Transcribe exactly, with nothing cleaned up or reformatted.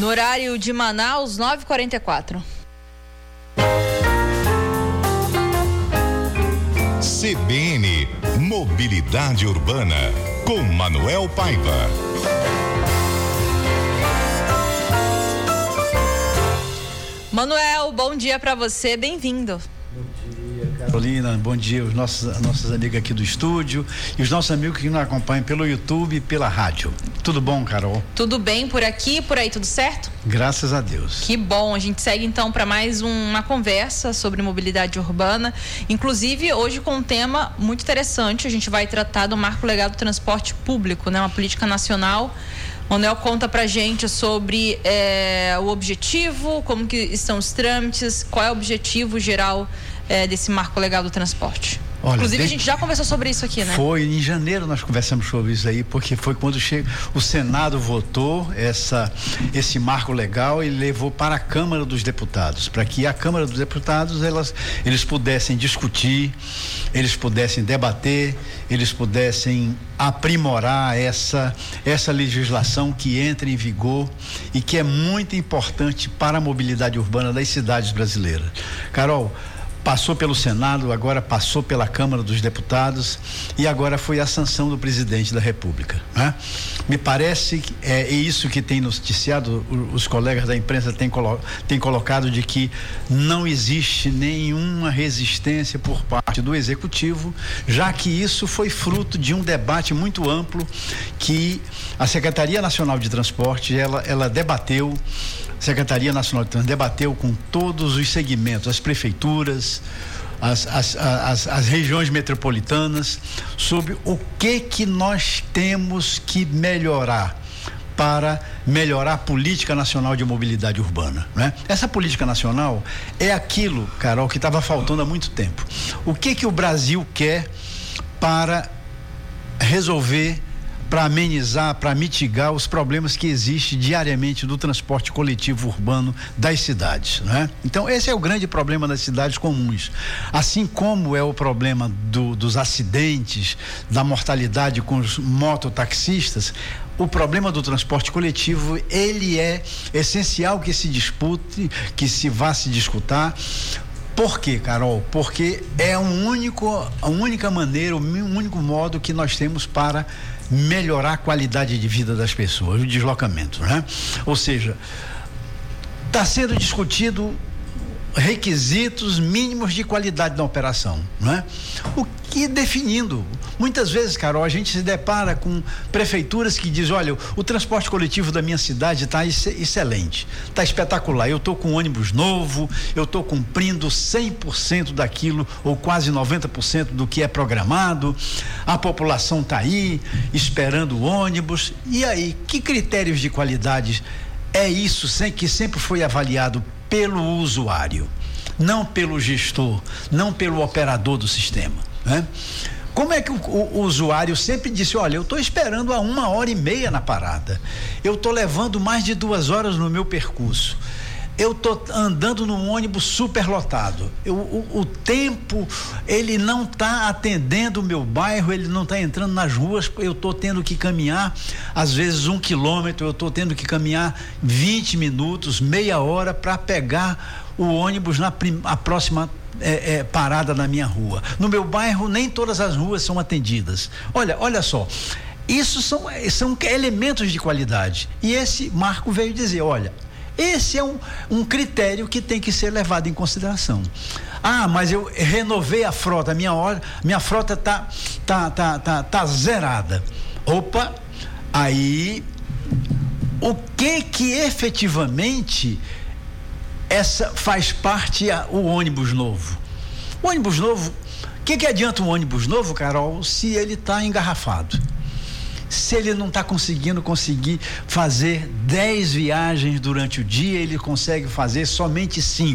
No horário de Manaus, nove e quarenta e quatro. C B N Mobilidade Urbana, com Manuel Paiva. Manuel, bom dia para você, bem-vindo. Carolina, bom dia, os nossos, nossos amigos aqui do estúdio e os nossos amigos que nos acompanham pelo YouTube e pela rádio. Tudo bom, Carol? Tudo bem por aqui, por aí, tudo certo? Graças a Deus. Que bom, a gente segue então para mais um, uma conversa sobre mobilidade urbana, inclusive hoje com um tema muito interessante. A gente vai tratar do Marco Legal do Transporte Público, né? Uma política nacional. O Manuel conta pra gente sobre é, o objetivo, como que estão os trâmites, qual é o objetivo geral é, desse Marco Legal do Transporte. Olha, inclusive de... a gente já conversou sobre isso aqui, né? Foi, em janeiro nós conversamos sobre isso aí, porque foi quando che... o Senado votou essa, esse marco legal e levou para a Câmara dos Deputados, para que a Câmara dos Deputados elas, eles pudessem discutir, eles pudessem debater, eles pudessem aprimorar essa, essa legislação que entra em vigor e que é muito importante para a mobilidade urbana das cidades brasileiras. Carol, passou pelo Senado, agora passou pela Câmara dos Deputados e agora foi a sanção do presidente da República, né? Me parece que é isso que tem noticiado, os colegas da imprensa têm, colo, têm colocado de que não existe nenhuma resistência por parte do Executivo, já que isso foi fruto de um debate muito amplo que a Secretaria Nacional de Transporte, ela, ela debateu, a Secretaria Nacional de Transporte debateu com todos os segmentos, as prefeituras, As, as, as, as regiões metropolitanas, sobre o que que nós temos que melhorar para melhorar a política nacional de mobilidade urbana, né? Essa política nacional é aquilo, Carol, que estava faltando há muito tempo. O que que o Brasil quer para resolver, para amenizar, para mitigar os problemas que existem diariamente do transporte coletivo urbano das cidades, né? Então esse é o grande problema das cidades comuns, assim como é o problema do, dos acidentes, da mortalidade com os mototaxistas. O problema do transporte coletivo, ele é essencial que se dispute, que se vá se discutir. Por quê, Carol? Porque é um único, a única maneira, o único modo que nós temos para melhorar a qualidade de vida das pessoas, o deslocamento, né? Ou seja, está sendo discutido requisitos mínimos de qualidade da operação, né? O que definindo, muitas vezes, Carol, a gente se depara com prefeituras que dizem, olha, o transporte coletivo da minha cidade está excelente, está espetacular, eu estou com um ônibus novo, eu estou cumprindo cem por cento daquilo, ou quase noventa por cento do que é programado, a população está aí, esperando o ônibus, e aí, que critérios de qualidade é isso que sempre foi avaliado pelo usuário, não pelo gestor, não pelo operador do sistema, né? Como é que o, o, o usuário sempre disse, olha, eu estou esperando há uma hora e meia na parada, eu estou levando mais de duas horas no meu percurso, eu estou andando num ônibus superlotado, eu, o, o tempo, ele não está atendendo o meu bairro, ele não está entrando nas ruas, eu estou tendo que caminhar, às vezes um quilômetro, eu estou tendo que caminhar vinte minutos, meia hora para pegar o ônibus na prim, a próxima é, é, parada na minha rua. No meu bairro, nem todas as ruas são atendidas. Olha, olha só, isso são, são elementos de qualidade. E esse marco veio dizer, olha, esse é um, um critério que tem que ser levado em consideração. Ah, mas eu renovei a frota, minha hora, minha frota tá, tá, tá, tá, tá zerada. Opa, aí o que que efetivamente essa faz parte a, o ônibus novo? O ônibus novo, o que que adianta um ônibus novo, Carol, se ele está engarrafado? Se ele não está conseguindo conseguir fazer dez viagens durante o dia, ele consegue fazer somente cinco.